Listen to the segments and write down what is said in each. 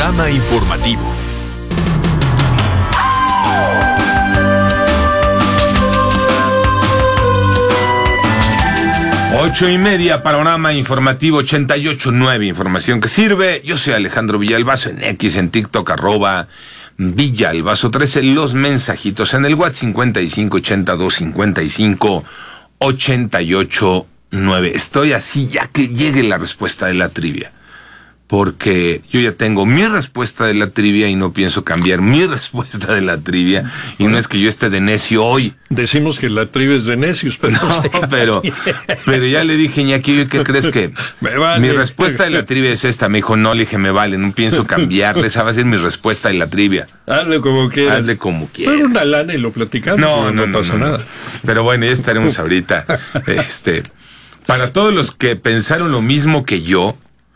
Panorama Informativo. Ocho y media, Panorama Informativo 88.9, información que sirve. Yo soy Alejandro Villalbazo, en X, en TikTok, @Villalbazo13, los mensajitos en el WhatsApp 55825588.9. Estoy así ya que llegue la respuesta de la trivia, porque yo ya tengo mi respuesta de la trivia y no pienso cambiar mi respuesta de la trivia. Y no es que yo esté de necio hoy. Decimos que la trivia es de necios, pero no, pero ya le dije, Iñaki, ¿qué crees que mi respuesta de la trivia es esta? Me dijo, no, le dije, me vale, no pienso cambiarle, esa va a ser mi respuesta de la trivia. Hazle como quieras. Hazle como quieras. Pero una lana y lo platicamos. No pasa nada. Pero bueno, ya estaremos ahorita. Para todos los que pensaron lo mismo que yo,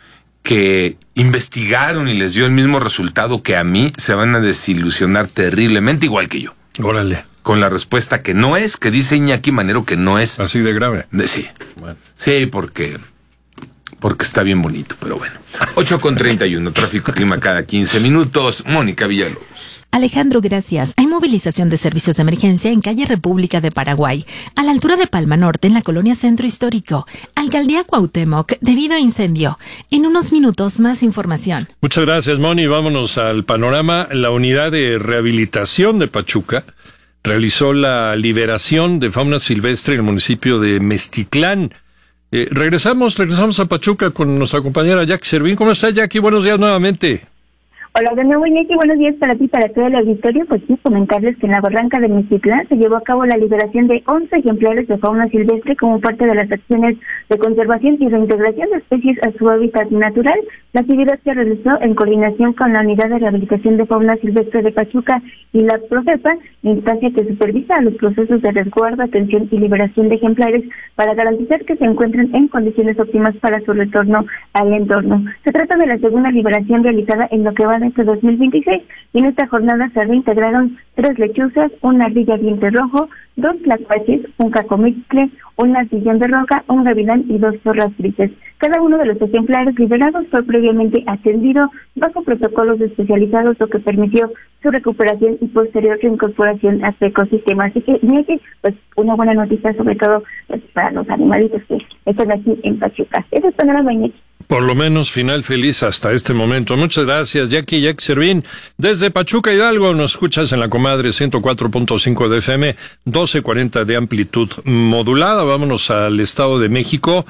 que investigaron y les dio el mismo resultado que a mí, se van a desilusionar terriblemente, igual que yo. Órale. Con la respuesta que no es, que dice Iñaki Manero que no es. Así de grave. Sí. Bueno. Sí, porque está bien bonito, pero bueno. 8:31, tráfico y clima cada 15 minutos. Mónica Villalobos. Alejandro, gracias. Hay movilización de servicios de emergencia en calle República de Paraguay, a la altura de Palma Norte, en la colonia Centro Histórico. Alcaldía Cuauhtémoc, debido a incendio. En unos minutos, más información. Muchas gracias, Moni. Vámonos al panorama. La unidad de rehabilitación de Pachuca realizó la liberación de fauna silvestre en el municipio de Meztitlán. Regresamos a Pachuca con nuestra compañera Jackie Servín. ¿Cómo está, Jackie? Buenos días nuevamente. Hola de nuevo, Iñaki, buenos días para ti y para todo el auditorio. Pues sí, comentarles que en la barranca de Meztitlán se llevó a cabo la liberación de 11 ejemplares de fauna silvestre como parte de las acciones de conservación y reintegración de especies a su hábitat natural. La actividad se realizó en coordinación con la Unidad de Rehabilitación de Fauna Silvestre de Pachuca y la Profepa, instancia que supervisa los procesos de resguardo, atención y liberación de ejemplares para garantizar que se encuentren en condiciones óptimas para su retorno al entorno. Se trata de la segunda liberación realizada en lo que va de este 2026, y en esta jornada se reintegraron 3 lechuzas, una ardilla diente rojo, 2 tlacuaches, un cacomicle, un ardillón de roca, un gavilán y 2 zorras grises. Cada uno de los ejemplares liberados fue previamente atendido bajo protocolos especializados, lo que permitió su recuperación y posterior reincorporación a su ecosistema. Así que, pues una buena noticia, sobre todo pues, para los animalitos que están aquí en Pachuca. Eso es Panorama, Iñaki. Por lo menos final feliz hasta este momento. Muchas gracias, Jackie Servín. Desde Pachuca, Hidalgo, nos escuchas en la comadre 104.5 de FM, 1240 de amplitud modulada. Vámonos al Estado de México,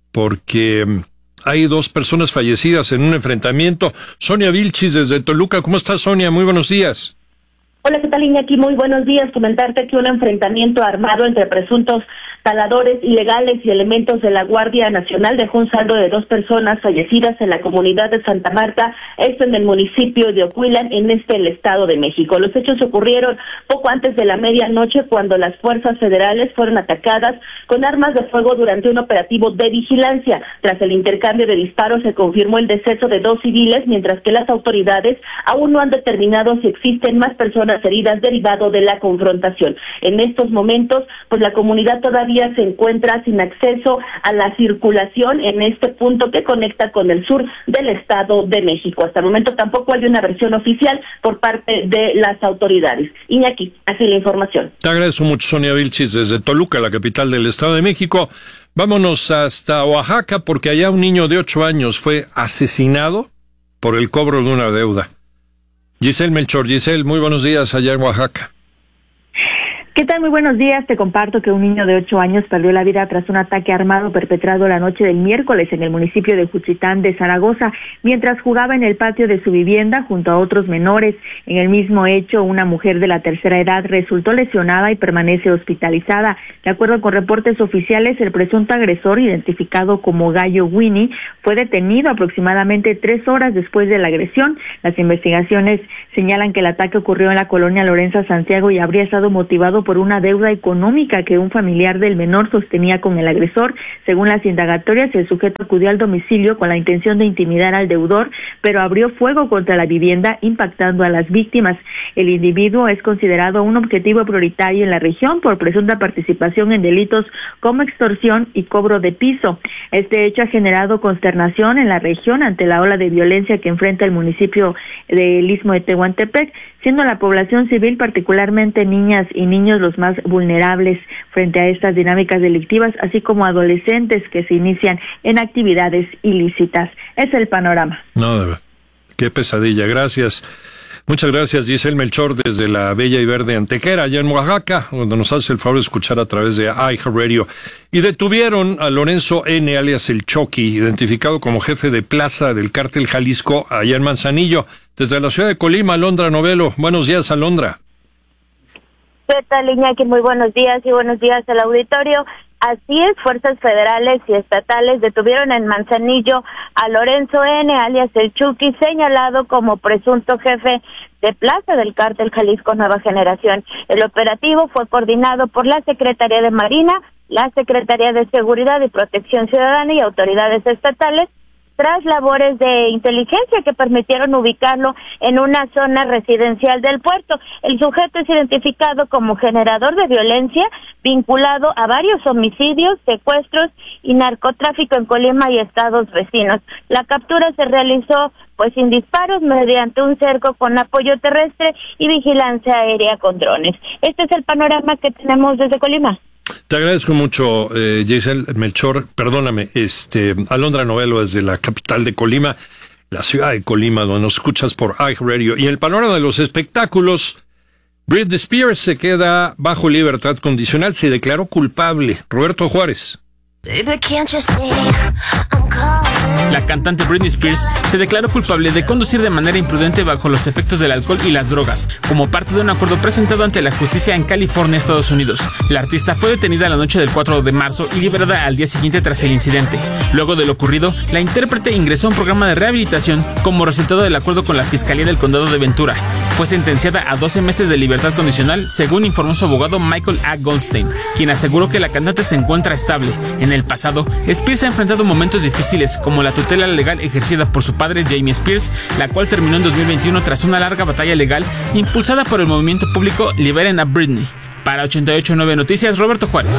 porque hay 2 personas fallecidas en un enfrentamiento. Sonia Vilchis, desde Toluca. ¿Cómo estás, Sonia? Muy buenos días. Hola, ¿qué tal, Iñaki? Muy buenos días. Comentarte que un enfrentamiento armado entre presuntos taladores ilegales y elementos de la Guardia Nacional dejó un saldo de 2 personas fallecidas en la comunidad de Santa Marta, esto en el municipio de Ocuilan, en el Estado de México. Los hechos ocurrieron poco antes de la medianoche, cuando las fuerzas federales fueron atacadas con armas de fuego durante un operativo de vigilancia. Tras el intercambio de disparos se confirmó el deceso de 2 civiles, mientras que las autoridades aún no han determinado si existen más personas heridas derivado de la confrontación. En estos momentos, pues la comunidad todavía se encuentra sin acceso a la circulación en este punto que conecta con el sur del Estado de México. Hasta el momento tampoco hay una versión oficial por parte de las autoridades. Iñaki, así la información. Te agradezco mucho, Sonia Vilchis, desde Toluca, la capital del Estado de México. Vámonos hasta Oaxaca, porque allá un niño de 8 años fue asesinado por el cobro de una deuda. Giselle Melchor. Giselle, muy buenos días allá en Oaxaca. ¿Qué tal? Muy buenos días. Te comparto que un niño de 8 años perdió la vida tras un ataque armado perpetrado la noche del miércoles en el municipio de Juchitán de Zaragoza, mientras jugaba en el patio de su vivienda junto a otros menores. En el mismo hecho, una mujer de la tercera edad resultó lesionada y permanece hospitalizada. De acuerdo con reportes oficiales, el presunto agresor, identificado como Gallo Winnie, fue detenido aproximadamente 3 horas después de la agresión. Las investigaciones señalan que el ataque ocurrió en la colonia Lorenza Santiago y habría estado motivado por una deuda económica que un familiar del menor sostenía con el agresor. Según las indagatorias, el sujeto acudió al domicilio con la intención de intimidar al deudor, pero abrió fuego contra la vivienda, impactando a las víctimas. El individuo es considerado un objetivo prioritario en la región por presunta participación en delitos como extorsión y cobro de piso. Este hecho ha generado consternación en la región ante la ola de violencia que enfrenta el municipio del Istmo de Tehuantepec, siendo la población civil, particularmente niñas y niños, los más vulnerables frente a estas dinámicas delictivas, así como adolescentes que se inician en actividades ilícitas. Es el panorama. No, de verdad. Qué pesadilla. Gracias. Muchas gracias, Giselle Melchor, desde la bella y verde Antequera, allá en Oaxaca, donde nos hace el favor de escuchar a través de iHeartRadio. Y detuvieron a Lorenzo N., alias El Chucky, identificado como jefe de plaza del cártel Jalisco, allá en Manzanillo. Desde la ciudad de Colima, Alondra Novelo. Buenos días, Alondra. ¿Qué tal, Iñaki? Muy buenos días y buenos días al auditorio. Así es, fuerzas federales y estatales detuvieron en Manzanillo a Lorenzo N., alias El Chucky, señalado como presunto jefe de plaza del cártel Jalisco Nueva Generación. El operativo fue coordinado por la Secretaría de Marina, la Secretaría de Seguridad y Protección Ciudadana y autoridades estatales, tras labores de inteligencia que permitieron ubicarlo en una zona residencial del puerto. El sujeto es identificado como generador de violencia, vinculado a varios homicidios, secuestros y narcotráfico en Colima y estados vecinos. La captura se realizó sin disparos, mediante un cerco con apoyo terrestre y vigilancia aérea con drones. Este es el panorama que tenemos desde Colima. Te agradezco mucho, Giselle Melchor, perdóname, Alondra Novelo desde la capital de Colima, la ciudad de Colima, donde nos escuchas por iHeartRadio. Y en el panorama de los espectáculos, Britney Spears se queda bajo libertad condicional, se declaró culpable. Roberto Juárez. La cantante Britney Spears se declaró culpable de conducir de manera imprudente bajo los efectos del alcohol y las drogas, como parte de un acuerdo presentado ante la justicia en California, Estados Unidos. La artista fue detenida la noche del 4 de marzo y liberada al día siguiente tras el incidente. Luego de lo ocurrido, la intérprete ingresó a un programa de rehabilitación como resultado del acuerdo con la Fiscalía del Condado de Ventura. Fue sentenciada a 12 meses de libertad condicional, según informó su abogado Michael A. Goldstein, quien aseguró que la cantante se encuentra estable. En el pasado, Spears ha enfrentado momentos difíciles, como la tutela legal ejercida por su padre Jamie Spears, la cual terminó en 2021 tras una larga batalla legal impulsada por el movimiento público Liberen a Britney. Para 88.9 Noticias, Roberto Juárez.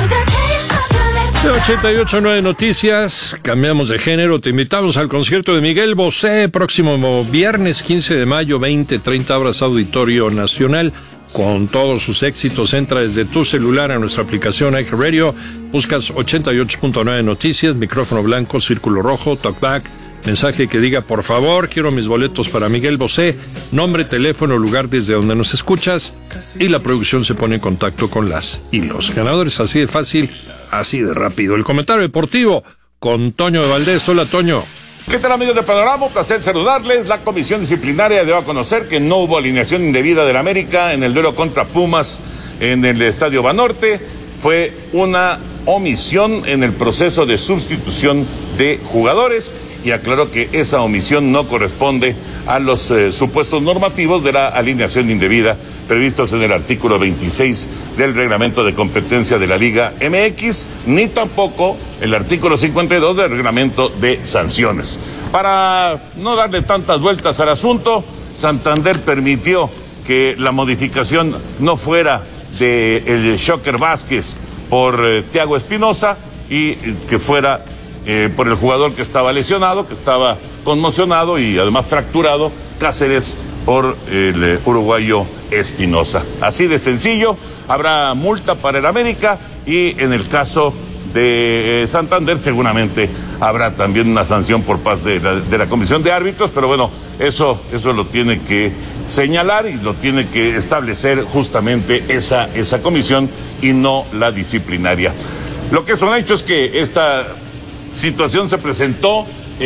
De 88.9 Noticias, cambiamos de género, te invitamos al concierto de Miguel Bosé, próximo viernes 15 de mayo, 20:30 horas, Auditorio Nacional. Con todos sus éxitos, entra desde tu celular a nuestra aplicación iHeartRadio, buscas 88.9 Noticias, micrófono blanco, círculo rojo, talkback, mensaje que diga por favor, quiero mis boletos para Miguel Bosé, nombre, teléfono, lugar desde donde nos escuchas, y la producción se pone en contacto con las y los ganadores. Así de fácil, así de rápido. El comentario deportivo con Toño de Valdés. Hola, Toño. ¿Qué tal, amigos de Panorama? Un placer saludarles. La comisión disciplinaria dio a conocer que no hubo alineación indebida del América en el duelo contra Pumas en el Estadio Banorte. Fue una omisión en el proceso de sustitución de jugadores y aclaró que esa omisión no corresponde a los supuestos normativos de la alineación indebida previstos en el artículo 26 del reglamento de competencia de la Liga MX, ni tampoco el artículo 52 del reglamento de sanciones. Para no darle tantas vueltas al asunto, Santander permitió que la modificación no fuera de el Shocker Vázquez por Thiago Espinosa y que fuera por el jugador que estaba lesionado, que estaba conmocionado y además fracturado, Cáceres, por el uruguayo Espinosa. Así de sencillo, habrá multa para el América y en el caso de Santander seguramente habrá también una sanción por parte de la Comisión de Árbitros, pero bueno, eso lo tiene que señalar y lo tiene que establecer justamente esa comisión y no la disciplinaria. Lo que es un hecho es que esta situación se presentó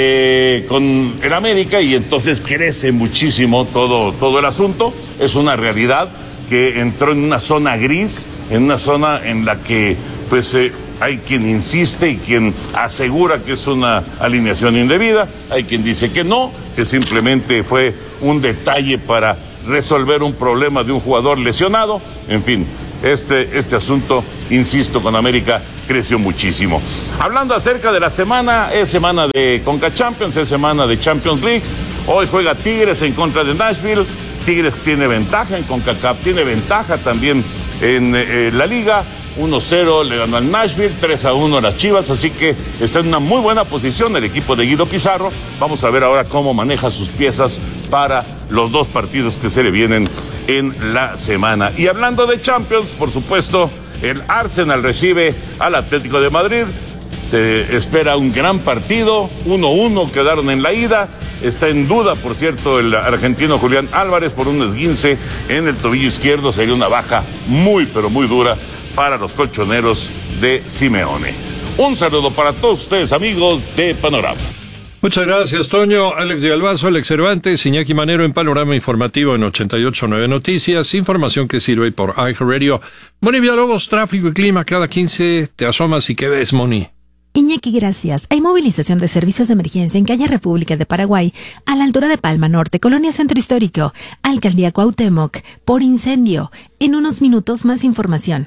con el América y entonces crece muchísimo todo el asunto. Es una realidad que entró en una zona gris, en una zona en la que pues hay quien insiste y quien asegura que es una alineación indebida, hay quien dice que no, que simplemente fue un detalle para resolver un problema de un jugador lesionado. En fin, este asunto, insisto, con América creció muchísimo. Hablando acerca de la semana, es semana de Conca Champions, es semana de Champions League. Hoy juega Tigres en contra de Nashville. Tigres tiene ventaja en CONCACAF, tiene ventaja también en la Liga. 1-0 le ganó al Nashville, 3-1 a las Chivas, así que está en una muy buena posición el equipo de Guido Pizarro. Vamos a ver ahora cómo maneja sus piezas para los dos partidos que se le vienen en la semana. Y hablando de Champions, por supuesto, el Arsenal recibe al Atlético de Madrid. Se espera un gran partido, 1-1 quedaron en la ida. Está en duda, por cierto, el argentino Julián Álvarez por un esguince en el tobillo izquierdo. Sería una baja muy, pero muy dura para los colchoneros de Simeone. Un saludo para todos ustedes, amigos de Panorama. Muchas gracias, Toño. Alex de Albazo, Alex Cervantes, Iñaki Manero en Panorama Informativo en 88.9 Noticias. Información que sirve por iHeartRadio. Moni Villalobos, tráfico y clima cada 15. Te asomas y ¿qué ves, Moni? Iñaki, gracias. Hay movilización de servicios de emergencia en calle República de Paraguay, a la altura de Palma Norte, Colonia Centro Histórico, Alcaldía Cuauhtémoc, por incendio. En unos minutos más información.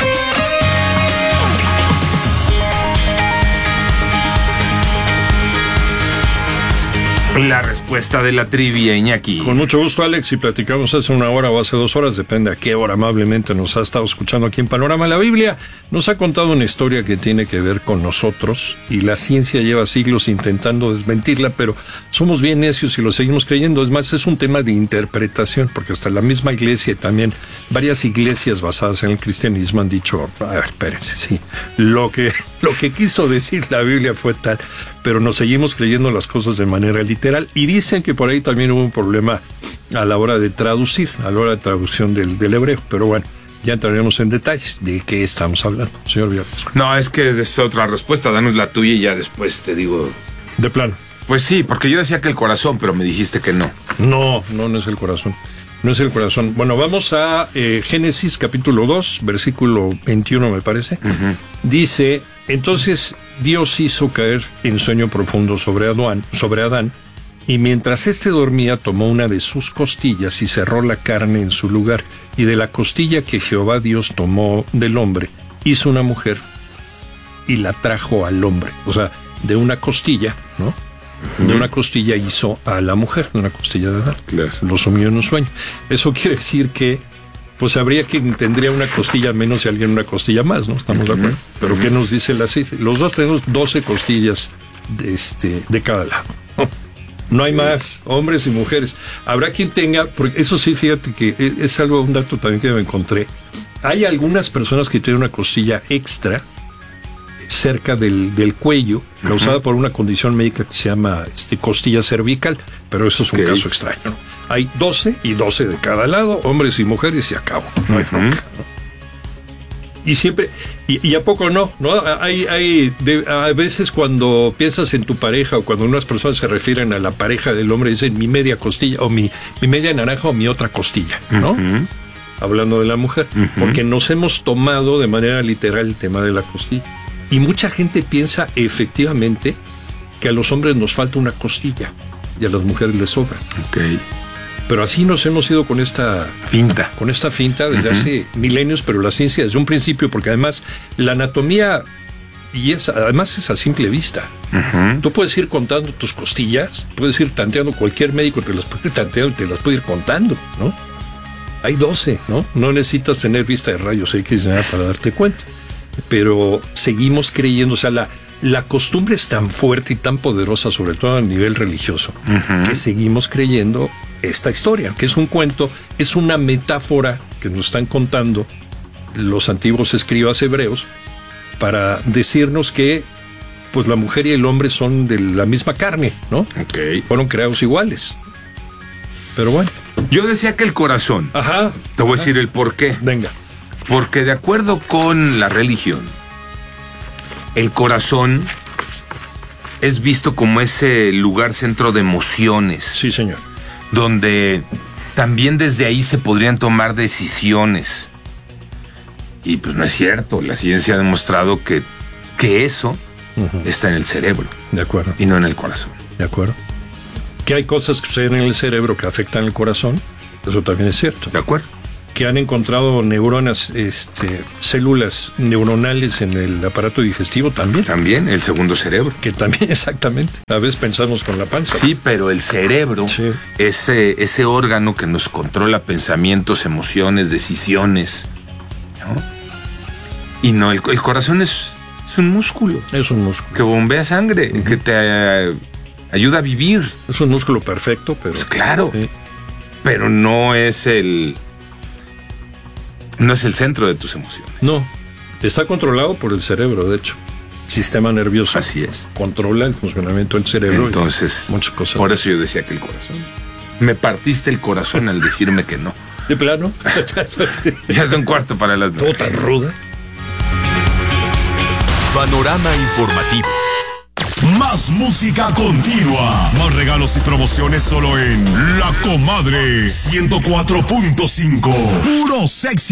La respuesta de la trivia, Iñaki. Con mucho gusto, Alex, y platicamos hace una hora o hace 2 horas, depende a qué hora amablemente nos ha estado escuchando aquí en Panorama. La Biblia nos ha contado una historia que tiene que ver con nosotros, y la ciencia lleva siglos intentando desmentirla, pero somos bien necios y lo seguimos creyendo. Es más, es un tema de interpretación, porque hasta la misma iglesia y también varias iglesias basadas en el cristianismo han dicho, a ver, espérense, sí, lo que quiso decir la Biblia fue tal, pero nos seguimos creyendo las cosas de manera literal, y dicen que por ahí también hubo un problema a la hora de traducir, a la hora de traducción del hebreo, pero bueno, ya entraremos en detalles de qué estamos hablando, señor Villalobos. No, es que es otra respuesta, danos la tuya y ya después te digo. De plano. Pues sí, porque yo decía que el corazón, pero me dijiste que no. No es el corazón. No es el corazón. Bueno, vamos a Génesis capítulo 2, versículo 21 me parece. Uh-huh. Dice, entonces Dios hizo caer en sueño profundo sobre Adán, y mientras éste dormía tomó una de sus costillas y cerró la carne en su lugar, y de la costilla que Jehová Dios tomó del hombre, hizo una mujer y la trajo al hombre. O sea, de una costilla, ¿no? De una costilla hizo a la mujer, de una costilla de Adán. Claro. Lo sumió en un sueño. Eso quiere decir que, pues habría quien tendría una costilla menos y alguien una costilla más, ¿no? ¿Estamos de acuerdo? Pero ¿qué nos dice la ciencia? Los dos tenemos 12 costillas de cada lado. No hay más, hombres y mujeres. Habrá quien tenga, porque eso sí, fíjate que es un dato también que me encontré. Hay algunas personas que tienen una costilla extra cerca del cuello, causada por una condición médica que se llama costilla cervical, pero eso es un caso extraño, ¿no? Hay 12 y 12 de cada lado, hombres y mujeres, y acabó, no hay bronca, ¿no? Y siempre, y a poco no, a veces cuando piensas en tu pareja, o cuando unas personas se refieren a la pareja del hombre, dicen mi media costilla, o mi media naranja, o mi otra costilla, ¿no? Hablando de la mujer, porque nos hemos tomado de manera literal el tema de la costilla. Y mucha gente piensa efectivamente que a los hombres nos falta una costilla y a las mujeres les sobra. Okay. Pero así nos hemos ido con esta finta. Con esta finta desde hace milenios, pero la ciencia desde un principio, porque además la anatomía, además es a simple vista. Tú puedes ir contando tus costillas, puedes ir tanteando, cualquier médico te las puede ir tanteando y te las puede ir contando, ¿no? Hay 12, ¿no? No necesitas tener vista de rayos X nada para darte cuenta. Pero seguimos creyendo, o sea, la costumbre es tan fuerte y tan poderosa, sobre todo a nivel religioso, que seguimos creyendo esta historia, que es un cuento, es una metáfora que nos están contando los antiguos escribas hebreos para decirnos que pues la mujer y el hombre son de la misma carne, ¿no? Okay. Fueron creados iguales. Pero bueno. Yo decía que el corazón. Te voy a decir el por qué. Venga. Porque de acuerdo con la religión, el corazón es visto como ese lugar centro de emociones. Sí, señor. Donde también desde ahí se podrían tomar decisiones. Y pues no es cierto. La ciencia ha demostrado que eso está en el cerebro. De acuerdo. Y no en el corazón. De acuerdo. Que hay cosas que suceden en el cerebro que afectan el corazón. Eso también es cierto. De acuerdo. que han encontrado neuronas, células neuronales en el aparato digestivo también. También, el segundo cerebro. Que también, exactamente. A veces pensamos con la panza. Sí, pero el cerebro, sí, ese órgano que nos controla pensamientos, emociones, decisiones, ¿no? Y no, el corazón es un músculo. Es un músculo. Que bombea sangre, que te ayuda a vivir. Es un músculo perfecto, pero... Pues claro, pero no es el centro de tus emociones. No, está controlado por el cerebro, de hecho. Sistema nervioso. Así es. Controla el funcionamiento del cerebro. Entonces, muchas cosas. Por eso yo decía que el corazón. Me partiste el corazón al decirme que no. ¿De plano? Ya es 1:15 para las 9. Todo tan ruda. Panorama informativo. Más música continua. Más regalos y promociones solo en La Comadre 104.5. Puro sexy.